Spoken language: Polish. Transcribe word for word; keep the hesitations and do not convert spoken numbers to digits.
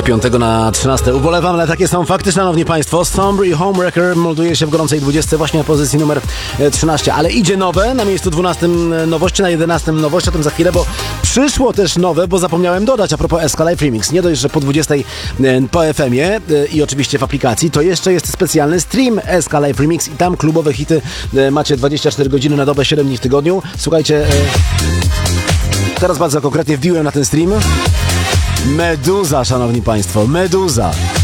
piątego na trzynaste. Ubolewam, ale takie są fakty, szanowni państwo. Sombry Homewrecker molduje się w gorącej dwudziestce właśnie na pozycji numer trzynaście. Ale idzie nowe, na miejscu dwunastym nowości, na jedenastym nowości, o tym za chwilę, bo przyszło też nowe, bo zapomniałem dodać a propos S K Live Remix. Nie dość, że po dwudziestej po F M-ie i oczywiście w aplikacji, to jeszcze jest specjalny stream S K Live Remix i tam klubowe hity macie dwadzieścia cztery godziny na dobę, siedem dni w tygodniu. Słuchajcie, teraz bardzo konkretnie wbiłem na ten stream. Meduza, szanowni państwo, Meduza.